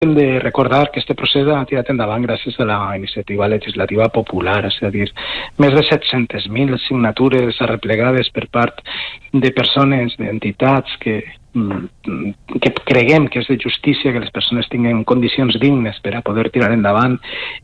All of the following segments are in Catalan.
hem de recordar que este procés ha tirat endavant gràcies a la iniciativa legislativa popular, és a dir, més de 700.000 signatures arreplegades per part de persones, d'entitats que creguem que és de justícia que les persones tinguin condicions dignes per a poder tirar endavant,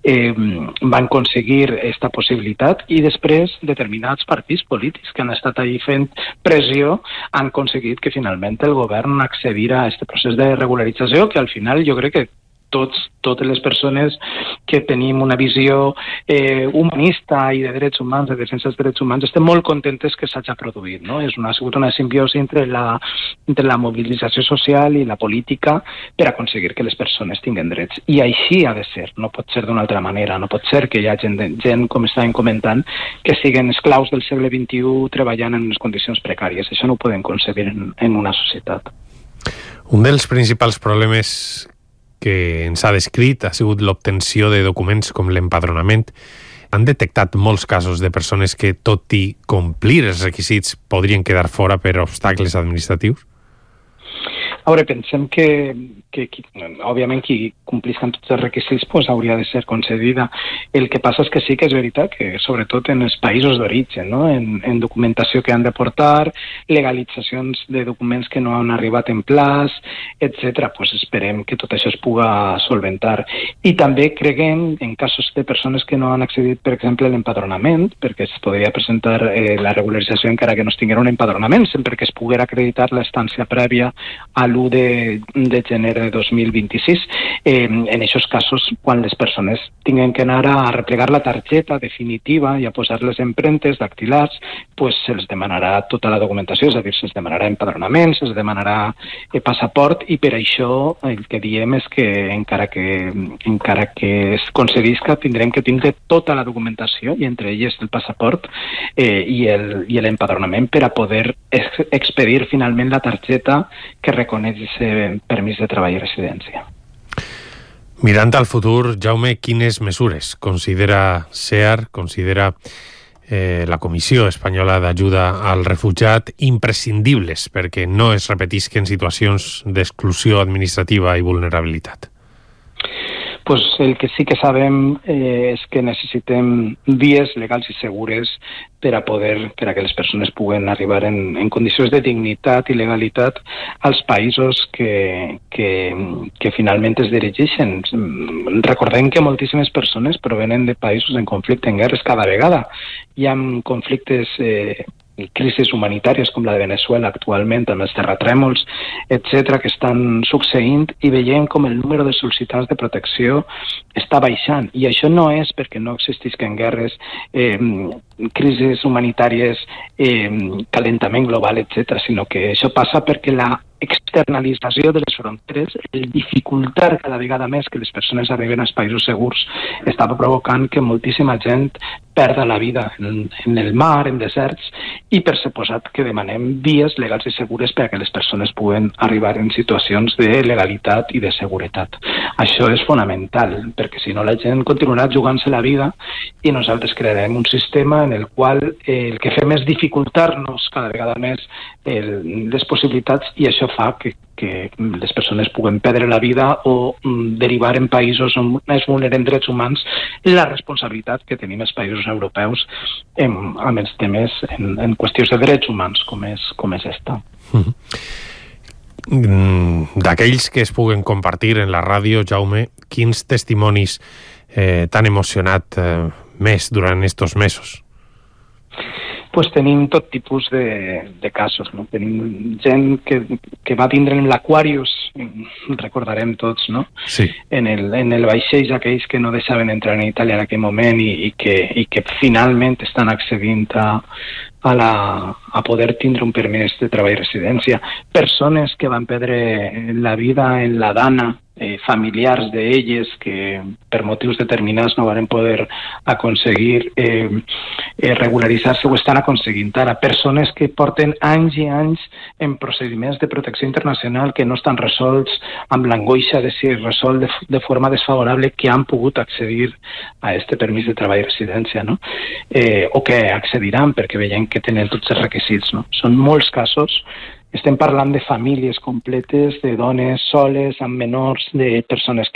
van aconseguir aquesta possibilitat, i després determinats partits polítics que han estat ahí fent pressió han aconseguit que finalment el govern accedira a aquest procés de regularització, que al final jo crec que totes les persones que tenim una visió humanista i de drets humans, de defensa dels drets humans, estem molt contentes que s'hagi produït, no? Ha sigut una simbiosi entre la mobilització social i la política per aconseguir que les persones tinguen drets. I així ha de ser, no pot ser d'una altra manera, no pot ser que hi hagi gent, com estàvem comentant, que siguin esclaus del segle XXI treballant en unes condicions precàries. Això no ho podem concebir en una societat. Un dels principals problemes que ens ha descrit ha sigut l'obtenció de documents com l'empadronament. Han detectat molts casos de persones que, tot i complir els requisits, podrien quedar fora per obstacles administratius? A veure, pensem que òbviament qui complisca amb tots els requisits hauria de ser concedida. El que passa és que sí que és veritat que, sobretot en els països d'origen, no? En documentació que han de portar, legalitzacions de documents que no han arribat en plaç, etc. Esperem que tot això es puga solventar. I també creguem, en casos de persones que no han accedit, per exemple, a l'empadronament, perquè es podria presentar la regularització encara que no es tinguera un empadronament, sempre que es poguera acreditar l'estància prèvia a l'1 de gener de 2026. En aquests casos, quan les persones tinguen que anar a replegar la targeta definitiva i a posar les empremtes dactilars, se'ls demanarà tota la documentació, és a dir, se'ls demanarà empadronament, se'ls demanarà passaport, i per això el que diem és que encara que es concedisca, tindrem que tindre tota la documentació, i entre elles el passaport i l'empadronament, per a poder expedir finalment la targeta que reconeix aquest permís de treball i residència. Mirant al futur, Jaume, quines mesures considera SEAR, considera la Comissió Espanyola d'Ajuda al Refugiat imprescindibles perquè no es repetisquen situacions d'exclusió administrativa i vulnerabilitat? El que sí que sabem és que necessitem vies legals i segures per a que les persones puguen arribar en condicions de dignitat i legalitat als països que finalment es dirigeixen. Recordem que moltíssimes persones provenen de països en conflicte, en guerres cada vegada. Hi ha conflictes crisis humanitàries com la de Venezuela actualment, amb els terratrèmols, etc., que estan succeint, i veiem com el número de sol·licitants de protecció està baixant. I això no és perquè no existisquen guerres, crisis humanitàries, calentament global, etc., sinó que això passa perquè la externalització de les fronteres, el dificultar cada vegada més que les persones arriben als països segurs, estava provocant que moltíssima gent perda la vida en el mar, en deserts, i per suposat que demanem vies legals i segures perquè les persones puguen arribar en situacions de legalitat i de seguretat. Això és fonamental, perquè si no la gent continuarà jugant-se la vida i nosaltres crearem un sistema en el qual el que fem és dificultar-nos cada vegada més les possibilitats, i això fa que les persones puguen perdre la vida o derivar en països on es vulneren drets humans la responsabilitat que tenim els països europeus amb els temes en qüestions de drets humans com és esta. D'aquells que es puguen compartir en la ràdio, Jaume, quins testimonis t'han emocionat més durant estos mesos? Tenim tot tipus de casos, no? Tenim gent que va tindre en l'Aquarius, recordarem tots, no? Sí. En el vaixell aquells que no deixaven entrar en Itàlia en aquell moment i que finalment estan accedint a poder tindre un permís de treball i residència. Persones que van perdre la vida en la Dana, familiars d'elles que per motius determinats no van poder aconseguir regularitzar-se o estan aconseguint ara. Persones que porten anys i anys en procediments de protecció internacional que no estan resolts, amb l'angoixa de si es resol de forma desfavorable, que han pogut accedir a este permís de treball i residència, no? O que accediran perquè veiem que tenen tots els requisits, no? Són molts casos estem parlant de famílies completes, de dones soles, amb menors, de persones